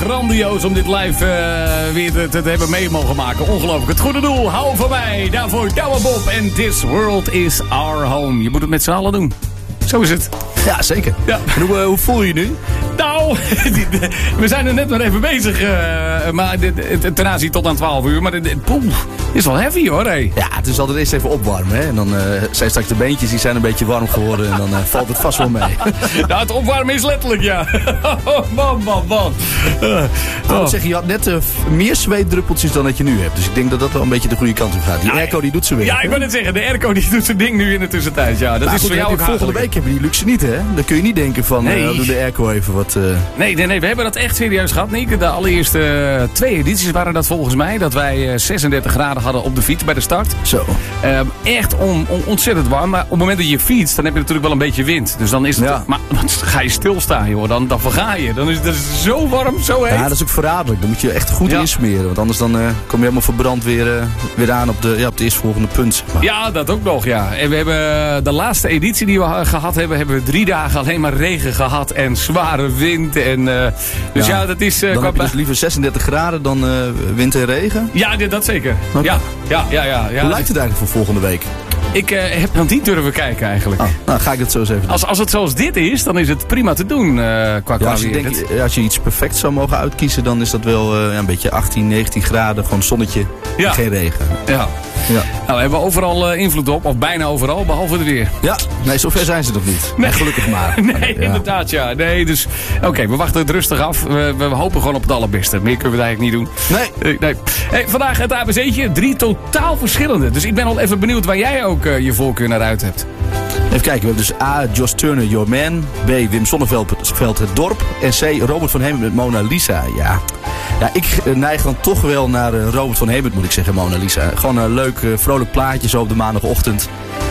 grandioos om dit live weer te hebben mee mogen maken. Ongelooflijk. Het goede doel, hou van mij. Daarvoor Douwe Bob en This World is Our Home. Je moet het met z'n allen doen. Zo is het. Ja, zeker. Ja. En hoe voel je je nu? Nou, we zijn er net maar even bezig. Maar ten aanzien tot aan 12 uur. Maar het is wel heavy hoor. Hey. Ja, het is altijd eerst even opwarmen. Hè? En dan zijn straks de beentjes die zijn een beetje warm geworden. En dan valt het vast wel mee. Nou, het opwarmen is letterlijk, ja. Man. Ik moet zeggen, je had net meer zweetdruppeltjes dan dat je nu hebt. Dus ik denk dat dat wel een beetje de goede kant op gaat. Die airco die doet ze weer. Ja, ik wil net zeggen. De airco die doet zijn ding nu in de tussentijd. Ja, dat is voor jou ook volgende week heb je die luxe niet, hè? Dan kun je niet denken van, doe de airco even wat... Nee, we hebben dat echt serieus gehad, Nick. De allereerste 2 edities waren dat volgens mij. Dat wij 36 graden hadden op de fiets bij de start. Zo. Echt ontzettend warm. Maar op het moment dat je fietst, dan heb je natuurlijk wel een beetje wind. Dus dan is het... Ja. Maar ga je stilstaan, joh. Dan verga je. Dan is het zo warm, zo heet. Ja, dat is ook verraderlijk. Dan moet je echt goed insmeren. Want anders dan kom je helemaal verbrand weer aan op de eerstvolgende punt. Maar. Ja, dat ook nog, ja. En we hebben de laatste editie die we gehad hebben we 3 dagen alleen maar regen gehad en zware wind. En, dus ja, dat is... dan heb je dus liever 36 graden dan wind en regen? Ja, dat zeker. Okay. Ja. Hoe lijkt het eigenlijk voor volgende week? Ik heb nog niet durven kijken eigenlijk. Nou, ga ik dat zo eens even doen. Als het zoals dit is, dan is het prima te doen qua weer. Als je iets perfect zou mogen uitkiezen, dan is dat wel een beetje 18, 19 graden. Gewoon zonnetje, geen regen. Ja. Nou, we hebben overal invloed op, of bijna overal, behalve het weer. Ja, nee, zover zijn ze nog niet. Nee, gelukkig maar. Nee, inderdaad, ja. Nee, dus, oké, we wachten het rustig af. We hopen gewoon op het allerbeste. Meer kunnen we het eigenlijk niet doen. Nee. Hey, vandaag het ABC'tje, 3 totaal verschillende. Dus ik ben al even benieuwd waar jij ook je voorkeur naar uit hebt. Even kijken, we hebben dus A. Josh Turner, Your Man. B. Wim Sonneveld, Het Dorp. En C. Robert van Hemert met Mona Lisa. Ja, ik neig dan toch wel naar Robert van Hemert, moet ik zeggen, Mona Lisa. Gewoon een leuk, vrolijk plaatje zo op de maandagochtend.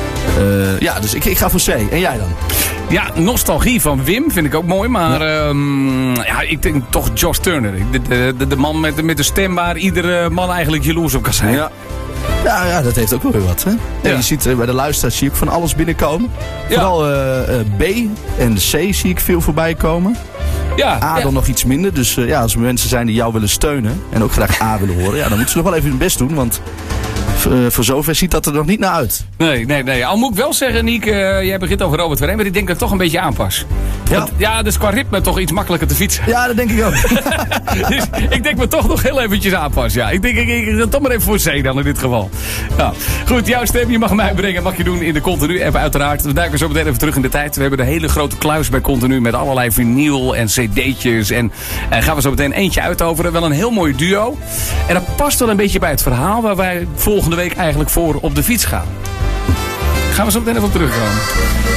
Dus ik ga voor C. En jij dan? Ja, nostalgie van Wim vind ik ook mooi. Maar ik denk toch Josh Turner. De man met de stem waar iedere man eigenlijk jaloers op kan zijn. Ja, dat heeft ook wel weer wat. Hè? Ja. Je ziet bij de luisteraars zie ik van alles binnenkomen. Vooral B en de C zie ik veel voorbij komen. A dan nog iets minder. Dus als er mensen zijn die jou willen steunen en ook graag A willen horen, dan moeten ze nog wel even hun best doen. Want voor zover ziet dat er nog niet naar uit. Nee. Al moet ik wel zeggen, Niek, jij begint over Robert van Hemert. Ik denk dat ik toch een beetje aanpas. Dus qua ritme toch iets makkelijker te fietsen. Ja, dat denk ik ook. Dus ik denk me toch nog heel eventjes aanpas. Ja. Ik denk, ik ga toch maar even voor C dan in dit geval. Nou, goed, jouw stem, je mag mij brengen. Mag je doen in de Continu-app uiteraard. We duiken zo meteen even terug in de tijd. We hebben de hele grote kluis bij Continu met allerlei vinyl en cd'tjes. En gaan we zo meteen eentje uitoveren. Wel een heel mooi duo. En dat past wel een beetje bij het verhaal waar wij volgende week eigenlijk voor op de fiets gaan. Gaan we zo meteen even op terugkomen.